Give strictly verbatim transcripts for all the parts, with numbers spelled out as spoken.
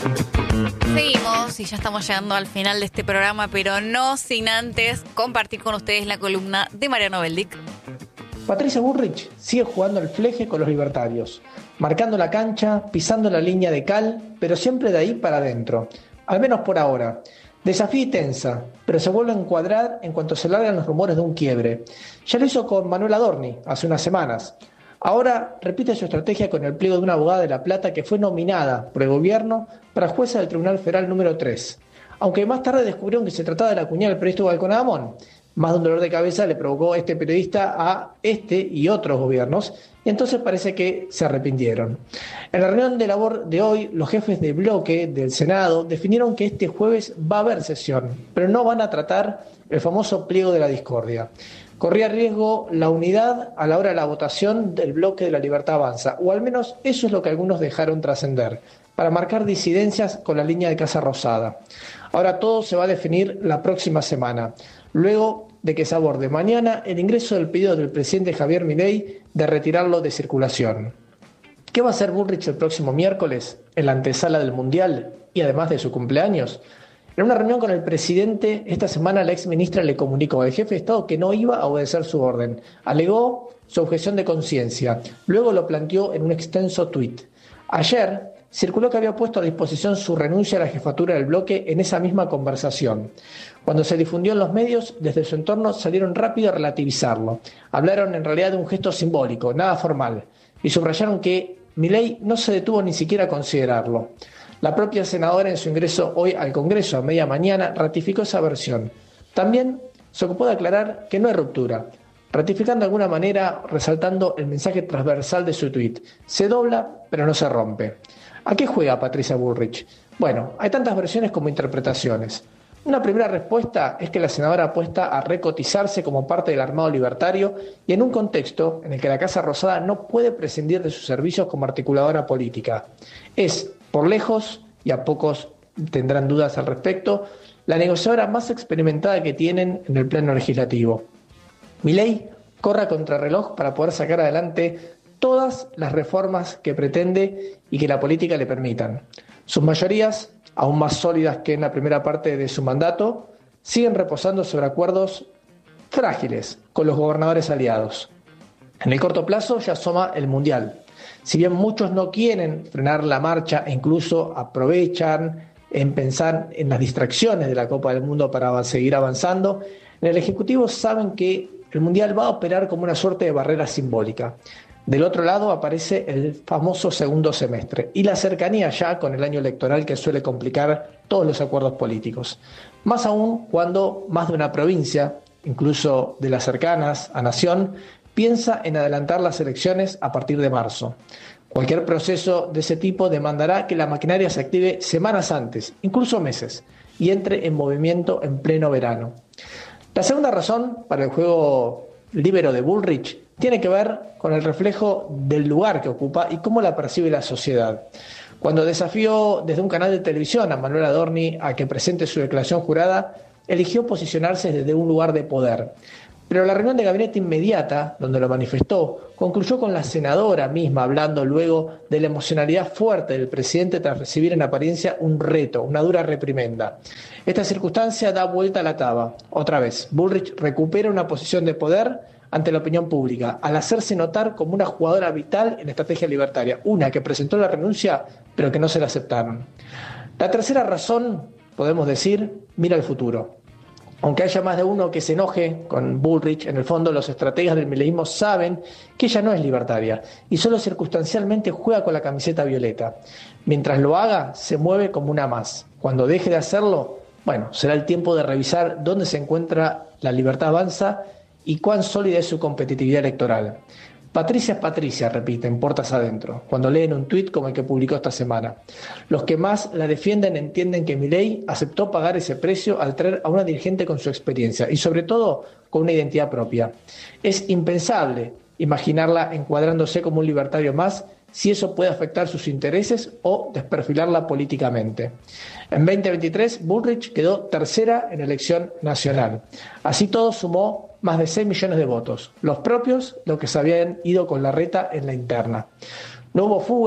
Seguimos y ya estamos llegando al final de este programa, pero no sin antes compartir con ustedes la columna de Mariano Beldic. Patricia Bullrich sigue jugando al fleje con los libertarios, marcando la cancha, pisando la línea de cal, pero siempre de ahí para adentro, al menos por ahora. Desafía y tensa, pero se vuelve a encuadrar en cuanto se largan los rumores de un quiebre. Ya lo hizo con Manuel Adorni hace unas semanas. Ahora repite su estrategia con el pliego de una abogada de La Plata que fue nominada por el gobierno para jueza del Tribunal Federal número tres. Aunque más tarde descubrieron que se trataba de la cuñada del periodista Balcón Adamón. Más de un dolor de cabeza le provocó este periodista a este y otros gobiernos, y entonces parece que se arrepintieron. En la reunión de labor de hoy, los jefes de bloque del Senado definieron que este jueves va a haber sesión, pero no van a tratar el famoso pliego de la discordia. Corría riesgo la unidad a la hora de la votación del bloque de La Libertad Avanza, o al menos eso es lo que algunos dejaron trascender, para marcar disidencias con la línea de Casa Rosada. Ahora todo se va a definir la próxima semana, luego de que se aborde mañana el ingreso del pedido del presidente Javier Milei de retirarlo de circulación. ¿Qué va a hacer Bullrich el próximo miércoles, en la antesala del Mundial y además de su cumpleaños? En una reunión con el presidente, esta semana la ex ministra le comunicó al jefe de Estado que no iba a obedecer su orden. Alegó su objeción de conciencia. Luego lo planteó en un extenso tuit. Ayer circuló que había puesto a disposición su renuncia a la jefatura del bloque en esa misma conversación. Cuando se difundió en los medios, desde su entorno salieron rápido a relativizarlo. Hablaron en realidad de un gesto simbólico, nada formal, y subrayaron que Milei no se detuvo ni siquiera a considerarlo. La propia senadora en su ingreso hoy al Congreso a media mañana ratificó esa versión. También se ocupó de aclarar que no hay ruptura, ratificando de alguna manera, resaltando el mensaje transversal de su tuit. Se dobla, pero no se rompe. ¿A qué juega Patricia Bullrich? Bueno, hay tantas versiones como interpretaciones. Una primera respuesta es que la senadora apuesta a recotizarse como parte del armado libertario y en un contexto en el que la Casa Rosada no puede prescindir de sus servicios como articuladora política. Es, por lejos, y a pocos tendrán dudas al respecto, la negociadora más experimentada que tienen en el plano legislativo. Milei corre a contrarreloj para poder sacar adelante todas las reformas que pretende y que la política le permitan. Sus mayorías, aún más sólidas que en la primera parte de su mandato, siguen reposando sobre acuerdos frágiles con los gobernadores aliados. En el corto plazo ya asoma el Mundial. Si bien muchos no quieren frenar la marcha e incluso aprovechan en pensar en las distracciones de la Copa del Mundo para seguir avanzando, en el Ejecutivo saben que el Mundial va a operar como una suerte de barrera simbólica. Del otro lado aparece el famoso segundo semestre y la cercanía ya con el año electoral que suele complicar todos los acuerdos políticos. Más aún cuando más de una provincia, incluso de las cercanas a Nación, piensa en adelantar las elecciones a partir de marzo. Cualquier proceso de ese tipo demandará que la maquinaria se active semanas antes, incluso meses, y entre en movimiento en pleno verano. La segunda razón para el juego líbero de Bullrich tiene que ver con el reflejo del lugar que ocupa y cómo la percibe la sociedad. Cuando desafió desde un canal de televisión a Manuel Adorni a que presente su declaración jurada, eligió posicionarse desde un lugar de poder. Pero la reunión de gabinete inmediata, donde lo manifestó, concluyó con la senadora misma hablando luego de la emocionalidad fuerte del presidente tras recibir en apariencia un reto, una dura reprimenda. Esta circunstancia da vuelta a la taba. Otra vez, Bullrich recupera una posición de poder ante la opinión pública, al hacerse notar como una jugadora vital en la estrategia libertaria, una que presentó la renuncia, pero que no se la aceptaron. La tercera razón, podemos decir, mira al futuro. Aunque haya más de uno que se enoje con Bullrich, en el fondo los estrategas del mileísmo saben que ella no es libertaria y solo circunstancialmente juega con la camiseta violeta. Mientras lo haga, se mueve como una más. Cuando deje de hacerlo, bueno, será el tiempo de revisar dónde se encuentra la Libertad Avanza y cuán sólida es su competitividad electoral. Patricia es Patricia, repiten, puertas adentro, cuando leen un tuit como el que publicó esta semana. Los que más la defienden entienden que Milei aceptó pagar ese precio al traer a una dirigente con su experiencia y sobre todo con una identidad propia. Es impensable imaginarla encuadrándose como un libertario más si eso puede afectar sus intereses o desperfilarla políticamente. En veinte veintitrés, Bullrich quedó tercera en elección nacional. Así todo sumó más de seis millones de votos, los propios, los que se habían ido con Larreta en la interna. No hubo fuga,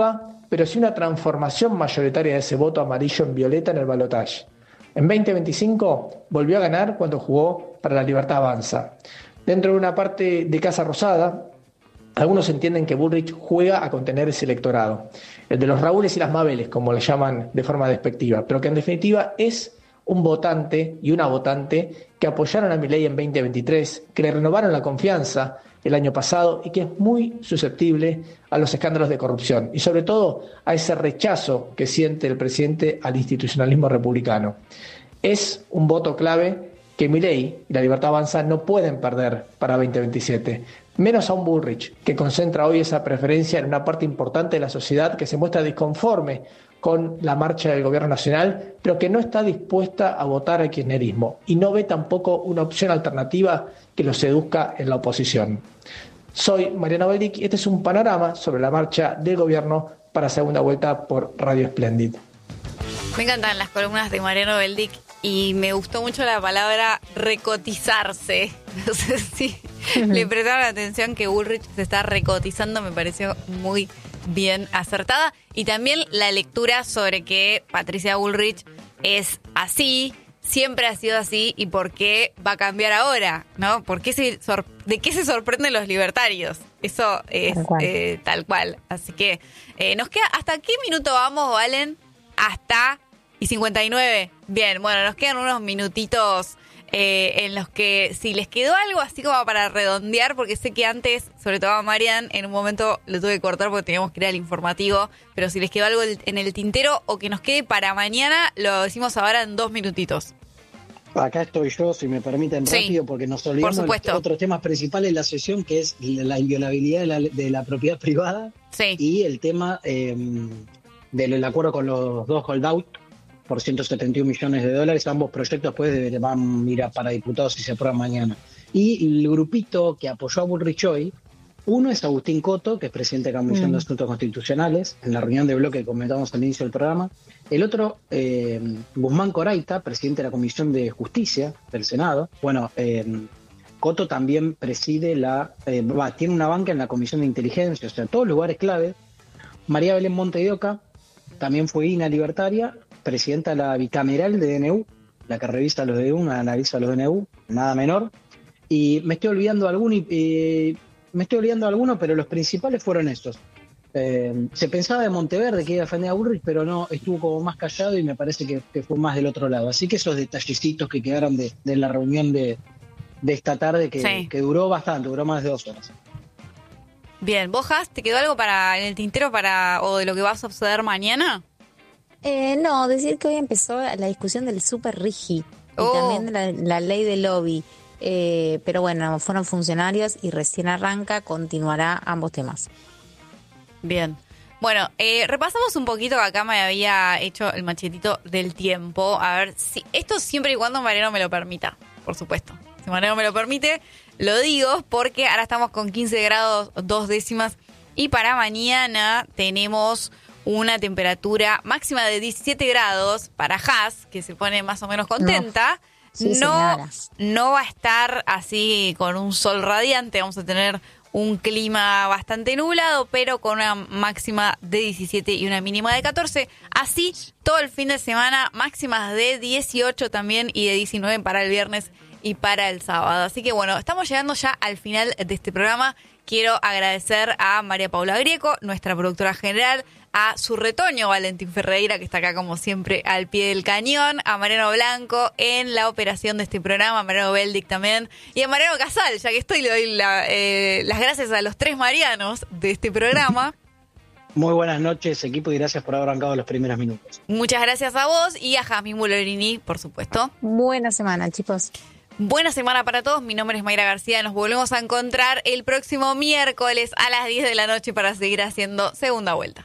pero sí una transformación mayoritaria de ese voto amarillo en violeta en el balotaje. En veinte veinticinco volvió a ganar cuando jugó para La Libertad Avanza. Dentro de una parte de Casa Rosada, algunos entienden que Bullrich juega a contener ese electorado, el de los Raúles y las Mabeles, como le llaman de forma despectiva, pero que en definitiva es un votante y una votante que apoyaron a Milei en veinte veintitrés, que le renovaron la confianza el año pasado y que es muy susceptible a los escándalos de corrupción y sobre todo a ese rechazo que siente el presidente al institucionalismo republicano. Es un voto clave que Milei y La Libertad Avanza no pueden perder para veinte veintisiete, menos a un Bullrich que concentra hoy esa preferencia en una parte importante de la sociedad que se muestra disconforme con la marcha del gobierno nacional, pero que no está dispuesta a votar al kirchnerismo y no ve tampoco una opción alternativa que lo seduzca en la oposición. Soy Mariano Beldic y este es un panorama sobre la marcha del gobierno para segunda vuelta por Radio Splendid. Me encantan las columnas de Mariano Beldic y me gustó mucho la palabra recotizarse. No sé si le prestaron atención que Bullrich se está recotizando, me pareció muy bien acertada. Y también la lectura sobre que Patricia Bullrich es así, siempre ha sido así y por qué va a cambiar ahora, ¿no? ¿Por qué se sor- ¿De qué se sorprenden los libertarios? Eso es tal cual. Eh, tal cual. Así que eh, nos queda, ¿hasta qué minuto vamos, Valen? Hasta y cincuenta y nueve. Bien, bueno, nos quedan unos minutitos eh, en los que si les quedó algo así como para redondear, porque sé que antes, sobre todo a Marian, en un momento lo tuve que cortar porque teníamos que ir al informativo, pero si les quedó algo en el tintero o que nos quede para mañana, lo decimos ahora en dos minutitos. Acá estoy yo, si me permiten rápido, sí, porque nos olvidamos de otros temas principales de la sesión, que es la inviolabilidad de la, de la propiedad privada, sí, y el tema eh, del acuerdo con los dos holdout por ciento setenta y un millones de dólares. Ambos proyectos pues van a ir a para diputados si se aprueban mañana. Y el grupito que apoyó a Bullrich hoy, uno es Agustín Coto, que es presidente de la Comisión mm. de Asuntos Constitucionales, en la reunión de bloque que comentamos al inicio del programa. El otro, eh, Guzmán Coraita, presidente de la Comisión de Justicia del Senado. Bueno, eh, Coto también preside la, eh, va, tiene una banca en la Comisión de Inteligencia, o sea, todos lugares clave. María Belén Monte de Oca también fue I N A libertaria, presidenta de la bicameral de D N U, la que revisa los D N U, analiza los D N U, nada menor. Y me estoy olvidando alguno, y, y me estoy olvidando alguno, pero los principales fueron estos. Eh, se pensaba de Monteverde que iba a defender a Bullrich, pero no, estuvo como más callado y me parece que, que fue más del otro lado. Así que esos detallecitos que quedaron de, de la reunión de, de esta tarde, que, sí, que duró bastante, duró más de dos horas. Bien, ¿Bojas, te quedó algo para en el tintero para o de lo que va a suceder mañana? Eh, no, decir que hoy empezó la discusión del super rigi oh. y también de la, la ley del lobby. Eh, pero bueno, fueron funcionarios y recién arranca, continuará ambos temas. Bien. Bueno, eh, repasamos un poquito que acá me había hecho el machetito del tiempo. A ver, si esto siempre y cuando Mariano me lo permita, por supuesto. Si Mariano me lo permite, lo digo porque ahora estamos con quince grados, dos décimas. Y para mañana tenemos una temperatura máxima de diecisiete grados para Haas, que se pone más o menos contenta. No. Sí, no, no va a estar así con un sol radiante, vamos a tener un clima bastante nublado, pero con una máxima de diecisiete y una mínima de catorce. Así, todo el fin de semana, máximas de dieciocho también y de diecinueve para el viernes y para el sábado. Así que bueno, estamos llegando ya al final de este programa. Quiero agradecer a María Paula Grieco, nuestra productora general, a su retoño Valentín Ferreira, que está acá como siempre al pie del cañón, a Mariano Blanco en la operación de este programa, a Mariano Beldic también, y a Mariano Casal, ya que estoy, le doy la, eh, las gracias a los tres Marianos de este programa. Muy buenas noches, equipo, y gracias por haber arrancado los primeros minutos. Muchas gracias a vos y a Jazmín Bullerini, por supuesto. Buena semana, chicos. Buena semana para todos, mi nombre es Mayra García, nos volvemos a encontrar el próximo miércoles a las diez de la noche para seguir haciendo Segunda Vuelta.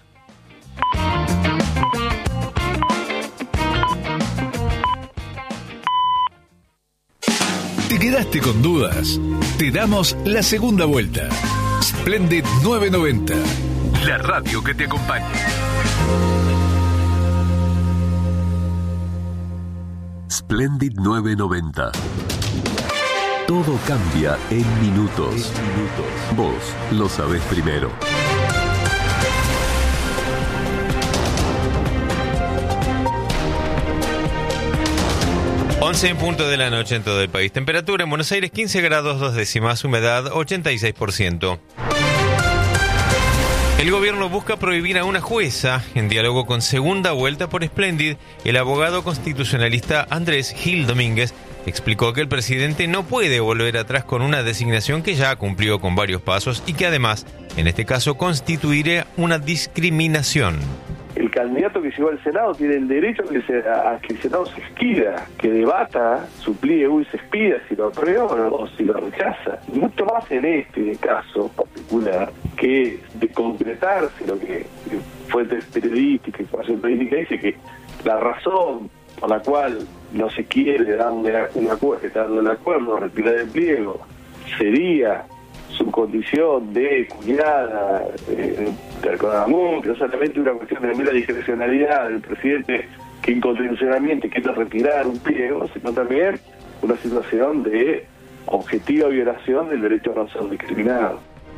¿Te quedaste con dudas? Te damos la segunda vuelta. Splendid novecientos noventa, la radio que te acompaña. Splendid novecientos noventa. Todo cambia en minutos. Vos lo sabés primero. once en punto de la noche en todo el país. Temperatura en Buenos Aires quince grados dos décimas, humedad ochenta y seis por ciento. El gobierno busca prohibir a una jueza, en diálogo con Segunda Vuelta por Splendid. El abogado constitucionalista Andrés Gil Domínguez explicó que el presidente no puede volver atrás con una designación que ya cumplió con varios pasos y que además, en este caso, constituiría una discriminación. El candidato que llegó al Senado tiene el derecho a que, se, a que el Senado se expida, que debata su pliego y se expida si lo aprueba o si lo rechaza. Mucho más en este caso particular que de concretarse lo que fuentes periodísticas, información periodística dice que la razón por la cual no se quiere darle un acuerdo, darle el acuerdo, retirar el pliego, sería su condición de cuñada, eh, de no solamente una cuestión de mera discrecionalidad del presidente que inconstitucionalmente quiere retirar un pliego, sino también una situación de objetiva violación del derecho a no ser discriminado.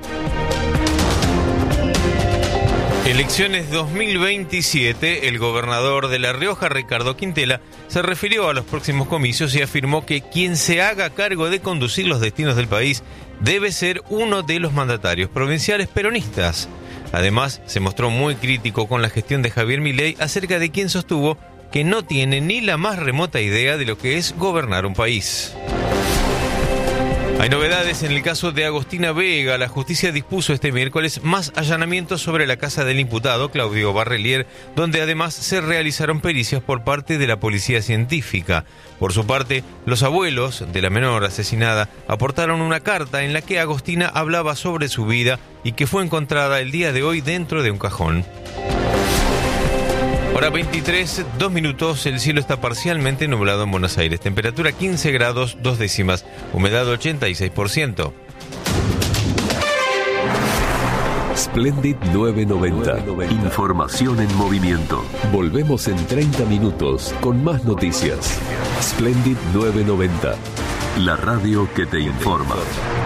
Elecciones dos mil veintisiete, el gobernador de La Rioja, Ricardo Quintela, se refirió a los próximos comicios y afirmó que quien se haga cargo de conducir los destinos del país debe ser uno de los mandatarios provinciales peronistas. Además, se mostró muy crítico con la gestión de Javier Milei, acerca de quien sostuvo que no tiene ni la más remota idea de lo que es gobernar un país. Hay novedades en el caso de Agostina Vega. La justicia dispuso este miércoles más allanamientos sobre la casa del imputado, Claudio Barrelier, donde además se realizaron pericias por parte de la policía científica. Por su parte, los abuelos de la menor asesinada aportaron una carta en la que Agostina hablaba sobre su vida y que fue encontrada el día de hoy dentro de un cajón. Hora veintitrés, dos minutos, el cielo está parcialmente nublado en Buenos Aires. Temperatura quince grados, dos décimas, humedad ochenta y seis por ciento. Splendid novecientos noventa. Información en movimiento. Volvemos en treinta minutos con más noticias. Splendid novecientos noventa. La radio que te informa.